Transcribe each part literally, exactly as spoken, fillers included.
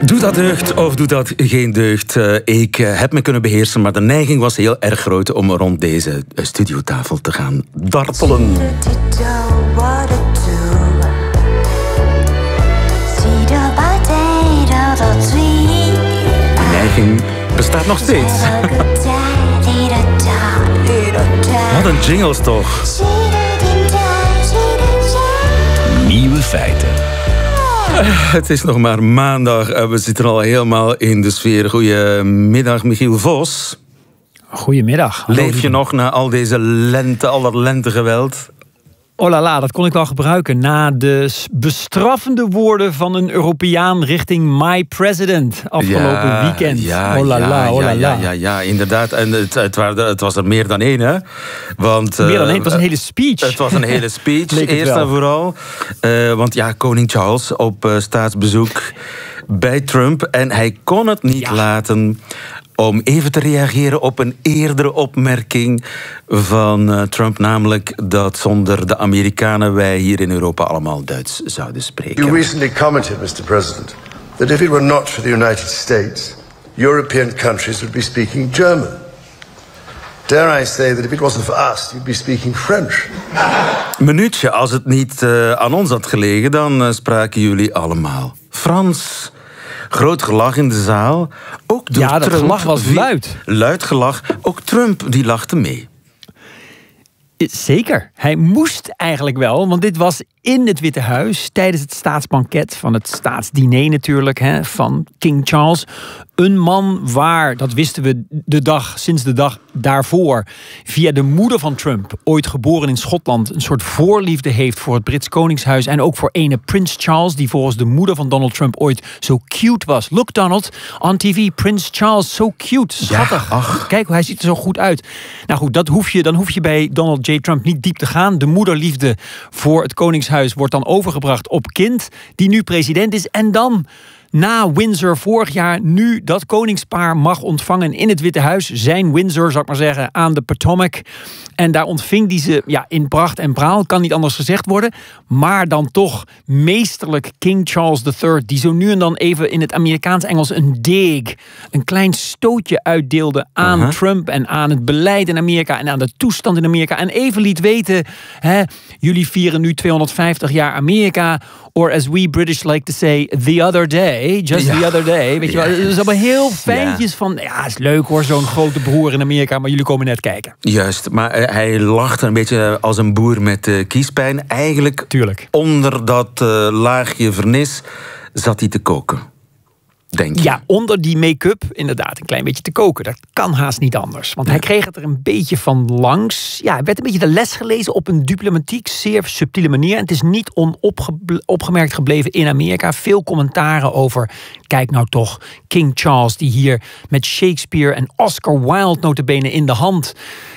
Doet dat deugd of doet dat geen deugd? Uh, ik uh, heb me kunnen beheersen, maar de neiging was heel erg groot om rond deze uh, studiotafel te gaan dartelen. De neiging bestaat nog steeds. Wat een jingles toch. Nieuwe feiten. Het is nog maar maandag. We zitten al helemaal in de sfeer. Goedemiddag, Michiel Vos. Goedemiddag. Leef je nog na al deze lente, al dat lentegeweld? Oh la la, dat kon ik wel gebruiken. Na de bestraffende woorden van een Europeaan richting My President afgelopen ja, weekend. Ja, oh la la, ja, oh la la. Ja, ja, ja, inderdaad. En het, het, waren, het was er meer dan één, hè? Want, meer dan één, het was een uh, hele speech. Het was een hele speech, eerst en vooral. Uh, want ja, koning Charles op uh, staatsbezoek bij Trump. En hij kon het niet ja. laten om even te reageren op een eerdere opmerking van uh, Trump, namelijk dat zonder de Amerikanen wij hier in Europa allemaal Duits zouden spreken. You recently commented, mister President, that if it were not for the United States, European countries would be speaking German. Dare I say that if it wasn't for us, you'd be speaking French. Minuutje, als het niet uh, aan ons had gelegen, dan uh, spraken jullie allemaal Frans. Groot gelach in de zaal. Ook door ja, dat Trump. gelach was luid. Luid gelach. Ook Trump, die lachte mee. Zeker. Hij moest eigenlijk wel, want dit was in het Witte Huis tijdens het staatsbanket van het staatsdiner natuurlijk, hè, van King Charles. Een man waar, dat wisten we de dag, sinds de dag daarvoor, via de moeder van Trump, ooit geboren in Schotland, een soort voorliefde heeft voor het Brits Koningshuis en ook voor ene Prins Charles, die volgens de moeder van Donald Trump ooit zo cute was. Look Donald, on T V, Prins Charles, so cute, schattig. Ja, kijk hoe hij ziet er zo goed uit. Nou goed, dat hoef je, dan hoef je bij Donald J. Trump niet diep te gaan. De moederliefde voor het Koningshuis wordt dan overgebracht op kind, die nu president is. En dan, na Windsor vorig jaar, nu dat koningspaar mag ontvangen in het Witte Huis. Zijn Windsor, zou ik maar zeggen, aan de Potomac. En daar ontving die ze ja, in pracht en praal, kan niet anders gezegd worden. Maar dan toch meesterlijk King Charles de derde, die zo nu en dan even in het Amerikaans-Engels een dig, een klein stootje uitdeelde aan uh-huh. Trump en aan het beleid in Amerika en aan de toestand in Amerika. En even liet weten, hè, jullie vieren nu tweehonderdvijftig jaar Amerika. Or as we British like to say, the other day. Just ja. the other day. Weet je wel, het is allemaal heel fijntjes ja. van, ja, is leuk hoor, zo'n grote broer in Amerika, maar jullie komen net kijken. Juist, maar uh, hij lachte een beetje als een boer met uh, kiespijn. Eigenlijk, Tuurlijk. onder dat uh, laagje vernis zat hij te koken. Denk je? Ja, onder die make-up inderdaad een klein beetje te koken. Dat kan haast niet anders. Want ja. hij kreeg het er een beetje van langs. Ja, hij werd een beetje de les gelezen op een diplomatiek, zeer subtiele manier. En het is niet onopgemerkt gebleven in Amerika. Veel commentaren over, kijk nou toch, King Charles die hier met Shakespeare en Oscar Wilde notabene in de hand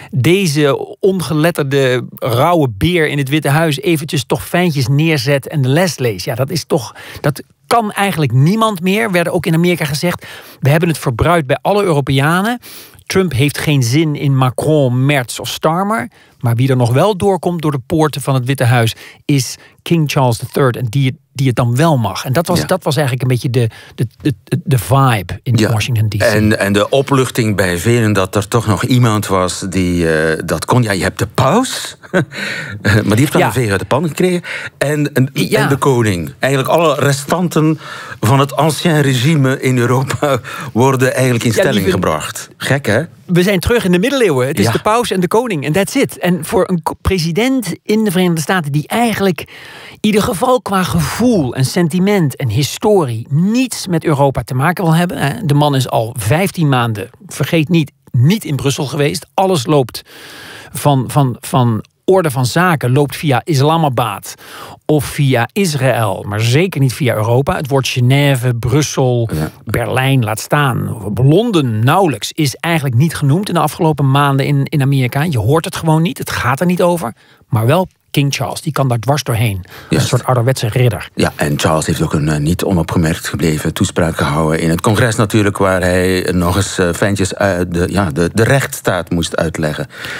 deze ongeletterde rauwe beer in het Witte Huis eventjes toch fijntjes neerzet en de les leest. Ja, dat is toch, dat kan eigenlijk niemand meer, werden ook in Amerika gezegd. We hebben het verbruikt bij alle Europeanen. Trump heeft geen zin in Macron, Merz of Starmer. Maar wie er nog wel doorkomt door de poorten van het Witte Huis is King Charles de derde. En die, die het dan wel mag. En dat was, ja. dat was eigenlijk een beetje de, de, de, de vibe in ja. Washington D C. En, en de opluchting bij velen dat er toch nog iemand was die uh, dat kon. Ja, je hebt de paus. Maar die heeft dan ja. een veeg uit de pan gekregen. En, en, ja. en de koning. Eigenlijk alle restanten van het ancien regime in Europa worden eigenlijk in ja, stelling lieve... gebracht. Gek, hè? We zijn terug in de middeleeuwen. Het is ja. de paus en de koning. En that's it. En voor een president in de Verenigde Staten die eigenlijk in ieder geval qua gevoel en sentiment en historie niets met Europa te maken wil hebben. De man is al vijftien maanden, vergeet niet, niet in Brussel geweest. Alles loopt van, van, van orde van zaken loopt via Islamabad of via Israël, maar zeker niet via Europa. Het woord Genève, Brussel, ja. Berlijn, laat staan. Londen nauwelijks is eigenlijk niet genoemd in de afgelopen maanden in, in Amerika. Je hoort het gewoon niet, het gaat er niet over. Maar wel King Charles, die kan daar dwars doorheen. Yes. Een soort ouderwetse ridder. Ja, en Charles heeft ook een uh, niet onopgemerkt gebleven toespraak gehouden in het congres natuurlijk, waar hij nog eens uh, fijntjes uh, de, ja, de, de rechtsstaat moest uitleggen.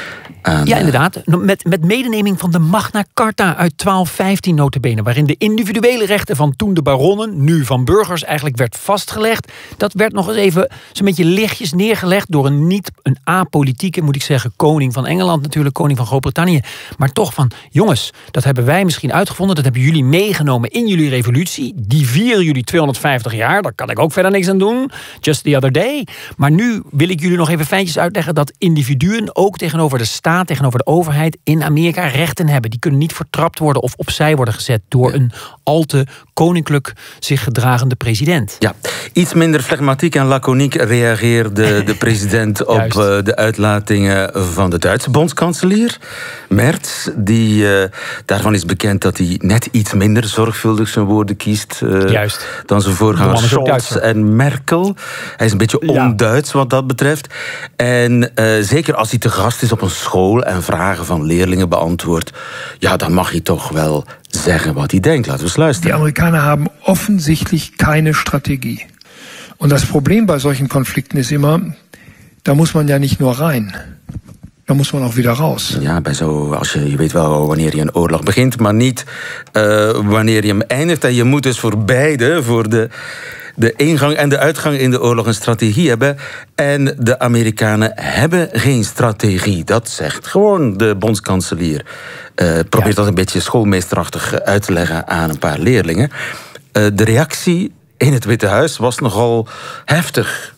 aan... Ja, inderdaad. Met, met medeneming van de Magna Carta uit twaalf vijftien notabene, waarin de individuele rechten van toen de baronnen, nu van burgers, eigenlijk werd vastgelegd. Dat werd nog eens even zo'n beetje lichtjes neergelegd door een niet een apolitieke, moet ik zeggen, koning van Engeland natuurlijk, koning van Groot-Brittannië. Maar toch van, jongens, dat hebben wij misschien uitgevonden, dat hebben jullie meegenomen in jullie revolutie. Die vieren jullie tweehonderdvijftig jaar, daar kan ik ook verder niks aan doen. Just the other day. Maar nu wil ik jullie nog even feitjes uitleggen dat individuen ook tegenover de staat, tegenover de overheid in Amerika rechten hebben. Die kunnen niet vertrapt worden of opzij worden gezet door een al te koninklijk zich gedragende president. Ja, iets minder flegmatiek en laconiek reageerde de president op uh, de uitlatingen van de Duitse bondskanselier Merz. Die, uh, daarvan is bekend dat hij net iets minder zorgvuldig zijn woorden kiest uh, Juist. dan zijn voorgangers Scholz en Merkel. Hij is een beetje on-Duits wat dat betreft. En uh, zeker als hij te gast is op een school en vragen van leerlingen beantwoordt, ja, dan mag hij toch wel zeggen wat hij denkt. Laten we eens luisteren. Die Amerikaner hebben offensichtlich keine Strategie. Und das Problem bei solchen Konflikten ist immer, da muss man ja nicht nur rein. Dan moet man ook weer raus. Ja, bij zo, als je, je weet wel wanneer je een oorlog begint, maar niet uh, wanneer je hem eindigt. En je moet dus voor beide, voor de, de ingang en de uitgang in de oorlog, een strategie hebben. En de Amerikanen hebben geen strategie. Dat zegt gewoon de bondskanselier. Uh, probeert ja. dat een beetje schoolmeesterachtig uit te leggen aan een paar leerlingen. Uh, de reactie in het Witte Huis was nogal heftig.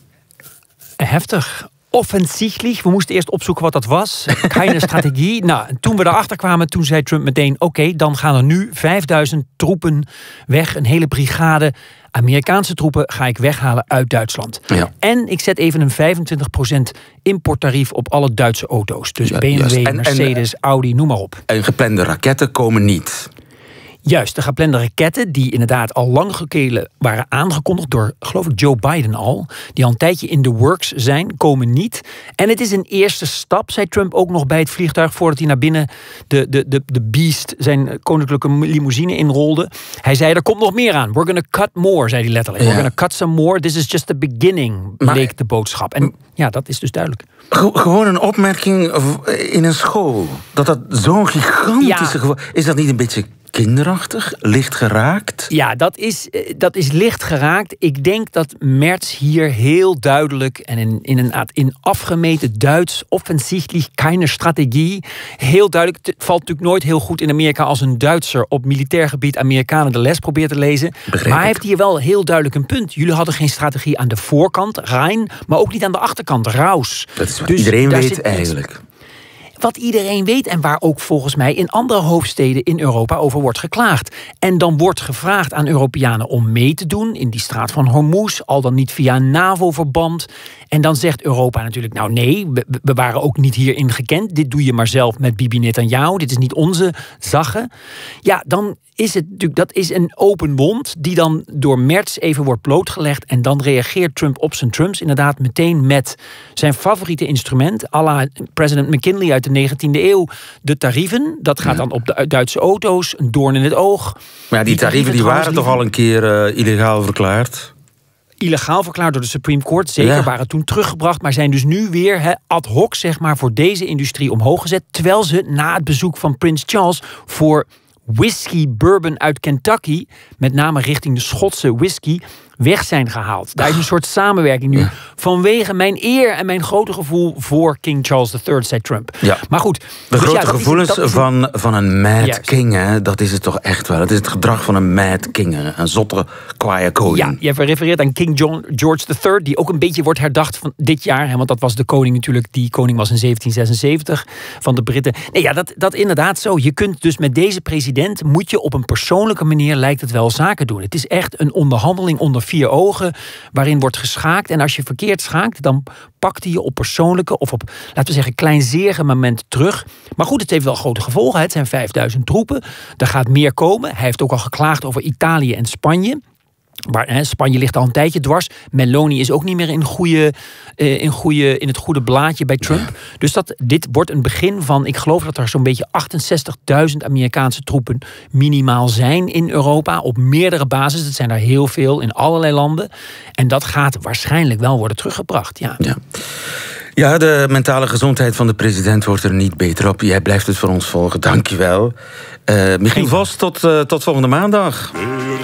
Heftig. Offensichtlich. We moesten eerst opzoeken wat dat was. Keine strategie. Nou, toen we daarachter kwamen, toen zei Trump meteen, oké, okay, dan gaan er nu vijfduizend troepen weg. Een hele brigade Amerikaanse troepen ga ik weghalen uit Duitsland. Ja. En ik zet even een vijfentwintig procent importtarief op alle Duitse auto's. Dus ja, B M W, en, Mercedes, en, Audi, noem maar op. En geplande raketten komen niet. Juist, de geplande raketten die inderdaad al lang gekelen waren aangekondigd door, geloof ik, Joe Biden al, die al een tijdje in de works zijn, komen niet. En het is een eerste stap, zei Trump ook nog bij het vliegtuig, voordat hij naar binnen de, de, de, de Beast, zijn koninklijke limousine, inrolde. Hij zei, er komt nog meer aan. We're gonna cut more, zei hij letterlijk. Ja. We're gonna cut some more. This is just the beginning, bleek maar de boodschap. En ja, dat is dus duidelijk. Gewoon een opmerking in een school. Dat dat zo'n gigantische... Ja. Is dat niet een beetje kinderachtig, licht geraakt? Ja, dat is, dat is licht geraakt. Ik denk dat Merz hier heel duidelijk en in, in een in afgemeten Duits, offensichtlich keine strategie, heel duidelijk, het valt natuurlijk nooit heel goed in Amerika als een Duitser op militair gebied Amerikanen de les probeert te lezen. Begreep maar hij heeft hier wel heel duidelijk een punt. Jullie hadden geen strategie aan de voorkant, rein, maar ook niet aan de achterkant, raus. Dat is wat dus iedereen weet eigenlijk. Wat iedereen weet en waar ook volgens mij in andere hoofdsteden in Europa over wordt geklaagd. En dan wordt gevraagd aan Europeanen om mee te doen in die straat van Hormuz, al dan niet via een NAVO-verband. En dan zegt Europa natuurlijk, nou nee, we, we waren ook niet hierin gekend. Dit doe je maar zelf met Bibi Netanyahu. Dit is niet onze zache. Ja, dan is het natuurlijk, dat is een open wond die dan door Merz even wordt blootgelegd. En dan reageert Trump op zijn Trumps inderdaad meteen met zijn favoriete instrument, à la president McKinley uit de negentiende eeuw, de tarieven. Dat gaat ja. dan op de Duitse auto's, een doorn in het oog. Maar ja, die, die tarieven die waren toch al een keer uh, illegaal verklaard? Illegaal verklaard door de Supreme Court. Zeker, ja. waren toen teruggebracht. Maar zijn dus nu weer he, ad hoc, zeg maar, voor deze industrie omhoog gezet. Terwijl ze na het bezoek van Prins Charles voor whisky bourbon uit Kentucky, met name richting de Schotse whisky, weg zijn gehaald. Daar is een soort samenwerking nu. Ja. Vanwege mijn eer en mijn grote gevoel voor King Charles de derde, zei Trump. Ja. Maar goed. De dus grote ja, gevoelens is het, van, van een mad Juist. king, hè, dat is het toch echt wel. Dat is het gedrag van een mad king, hè, een zotte, kwaaie koning. Ja, je refereert aan King John, George de derde, die ook een beetje wordt herdacht van dit jaar. Hè, want dat was de koning natuurlijk, die koning was in zeventien zesenzeventig van de Britten. Nee, ja, dat, dat inderdaad zo. Je kunt dus met deze president, moet je op een persoonlijke manier, lijkt het wel, zaken doen. Het is echt een onderhandeling onder vier ogen, waarin wordt geschaakt. En als je verkeerd schaakt, dan pakt hij je op persoonlijke of op, laten we zeggen, kleinzerige moment terug. Maar goed, het heeft wel grote gevolgen. Het zijn vijfduizend troepen. Er gaat meer komen. Hij heeft ook al geklaagd over Italië en Spanje. Maar hè, Spanje ligt al een tijdje dwars. Meloni is ook niet meer in, goede, uh, in, goede, in het goede blaadje bij Trump. Ja. Dus dat, dit wordt een begin van, ik geloof dat er zo'n beetje achtenzestigduizend Amerikaanse troepen minimaal zijn in Europa. Op meerdere bases. Dat zijn er heel veel in allerlei landen. En dat gaat waarschijnlijk wel worden teruggebracht. Ja. Ja. Ja, de mentale gezondheid van de president wordt er niet beter op. Jij blijft het voor ons volgen. Dank je wel. Uh, Michiel Vos, tot, uh, tot volgende maandag.